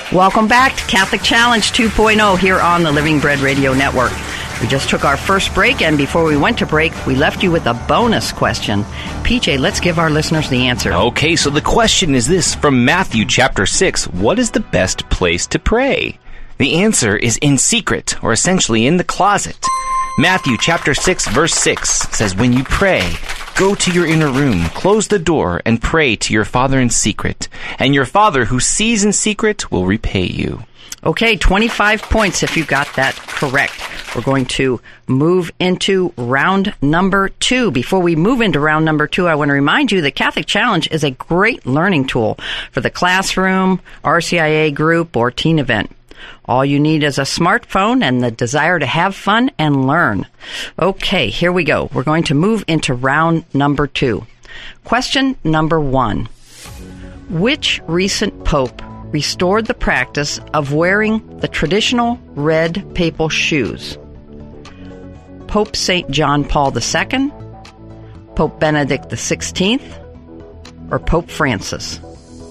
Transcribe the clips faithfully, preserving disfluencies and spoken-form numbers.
Welcome back to Catholic Challenge two point oh here on the Living Bread Radio Network. We just took our first break, and before we went to break, we left you with a bonus question. P J, let's give our listeners the answer. Okay, so the question is this from Matthew chapter six. What is the best place to pray? The answer is in secret, or essentially in the closet. Matthew chapter six, verse six says, when you pray, go to your inner room, close the door, and pray to your Father in secret. And your Father who sees in secret will repay you. Okay, twenty-five points if you got that correct. We're going to move into round number two. Before we move into round number two, I want to remind you that Catholic Challenge is a great learning tool for the classroom, R C I A group, or teen event. All you need is a smartphone and the desire to have fun and learn. Okay, here we go. We're going to move into round number two. Question number one. Which recent pope restored the practice of wearing the traditional red papal shoes? Pope Saint John Paul the Second, Pope Benedict the Sixteenth, or Pope Francis?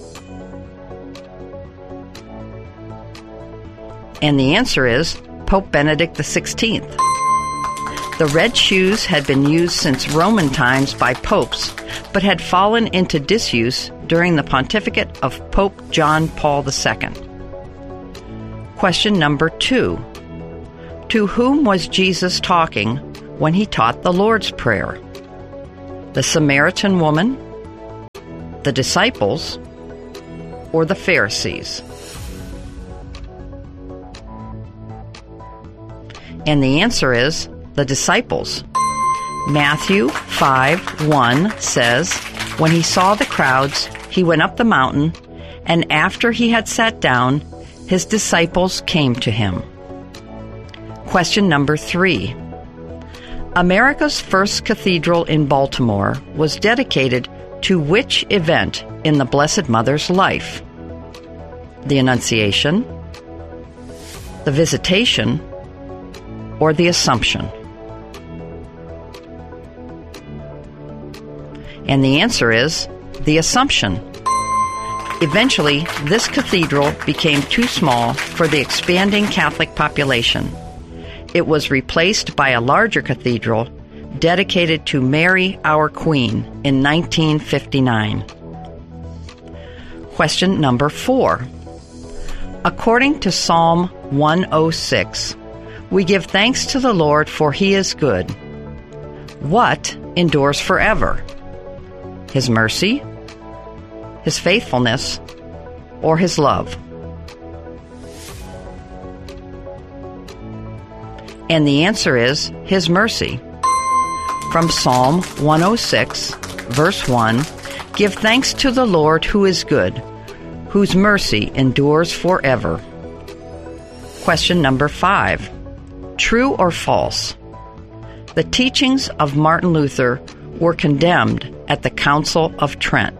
And the answer is Pope Benedict the Sixteenth. The red shoes had been used since Roman times by popes, but had fallen into disuse during the pontificate of Pope John Paul the Second. Question number two. To whom was Jesus talking when he taught the Lord's Prayer? The Samaritan woman, the disciples, or the Pharisees? And the answer is the disciples. Matthew five one says, when he saw the crowds, he went up the mountain, and after he had sat down, his disciples came to him. Question number three. America's first cathedral in Baltimore was dedicated to which event in the Blessed Mother's life? The Annunciation, the Visitation, or the Assumption? And the answer is the Assumption. Eventually, this cathedral became too small for the expanding Catholic population. It was replaced by a larger cathedral dedicated to Mary, our Queen, in nineteen fifty-nine. Question number four. According to Psalm one oh six, we give thanks to the Lord, for he is good. What endures forever? His mercy, his faithfulness, or his love? And the answer is his mercy. From Psalm one oh six, verse one, give thanks to the Lord who is good, whose mercy endures forever. Question number five. True or false? The teachings of Martin Luther were condemned at the Council of Trent.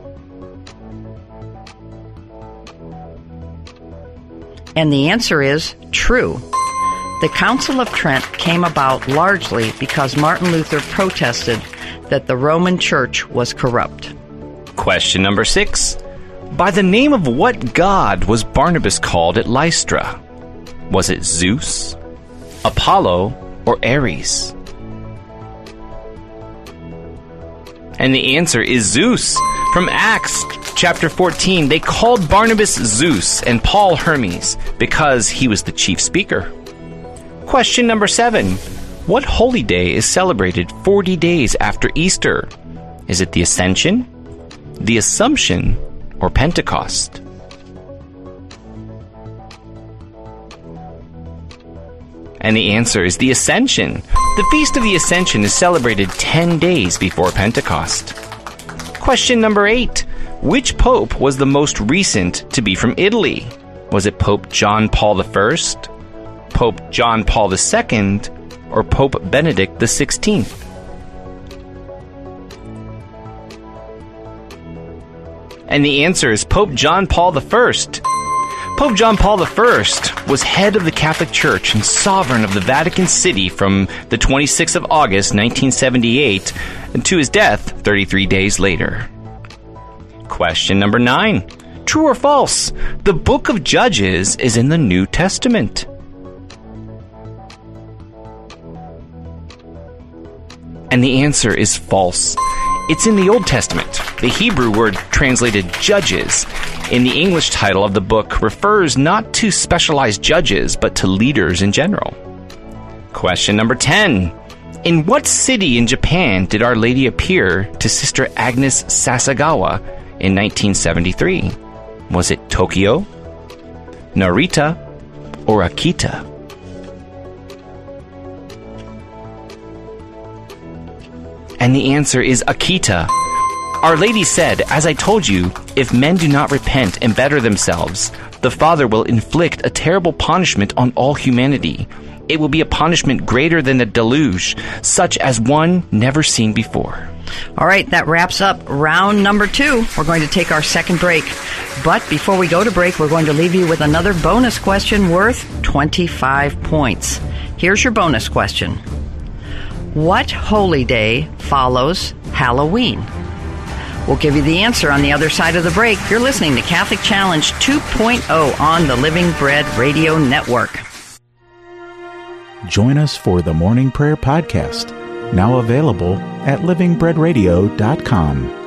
And the answer is true. The Council of Trent came about largely because Martin Luther protested that the Roman Church was corrupt. Question number six. By the name of what god was Barnabas called at Lystra? Was it Zeus, Apollo, or Ares? And the answer is Zeus. From Acts chapter fourteen, they called Barnabas Zeus and Paul Hermes because he was the chief speaker. Question number seven. What holy day is celebrated forty days after Easter? Is it the Ascension, the Assumption, or Pentecost? And the answer is the Ascension. The Feast of the Ascension is celebrated ten days before Pentecost. Question number eight. Which pope was the most recent to be from Italy? Was it Pope John Paul the First, Pope John Paul the Second, or Pope Benedict the Sixteenth? And the answer is Pope John Paul the First. Pope John Paul the First was head of the Catholic Church and sovereign of the Vatican City from the twenty-sixth of August, nineteen seventy-eight, to his death thirty-three days later. Question number nine. True or false? The book of Judges is in the New Testament. And the answer is false. It's in the Old Testament. The Hebrew word translated judges in the English title of the book refers not to specialized judges, but to leaders in general. Question number ten. In what city in Japan did Our Lady appear to Sister Agnes Sasagawa in nineteen seventy-three? Was it Tokyo, Narita, or Akita? And the answer is Akita. Our Lady said, "As I told you, if men do not repent and better themselves, the Father will inflict a terrible punishment on all humanity. It will be a punishment greater than the deluge, such as one never seen before." All right, that wraps up round number two. We're going to take our second break. But before we go to break, we're going to leave you with another bonus question worth twenty-five points. Here's your bonus question. What holy day follows Halloween? We'll give you the answer on the other side of the break. You're listening to Catholic Challenge two point oh on the Living Bread Radio Network. Join us for the Morning Prayer Podcast, now available at living bread radio dot com.